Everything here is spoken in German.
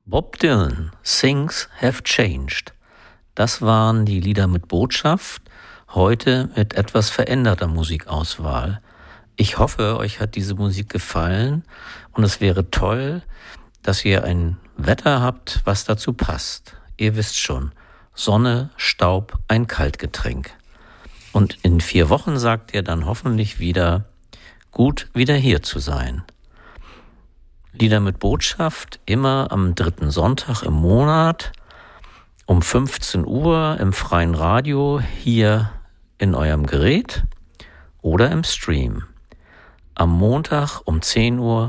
Bob Dylan, Things Have Changed. Das waren die Lieder mit Botschaft, heute mit etwas veränderter Musikauswahl. Ich hoffe, euch hat diese Musik gefallen und es wäre toll, dass ihr ein Wetter habt, was dazu passt. Ihr wisst schon, Sonne, Staub, ein Kaltgetränk. Und in 4 Wochen sagt ihr dann hoffentlich wieder, gut wieder hier zu sein. Lieder mit Botschaft immer am 3. Sonntag im Monat um 15 Uhr im freien Radio hier in eurem Gerät oder im Stream. Am Montag um 10 Uhr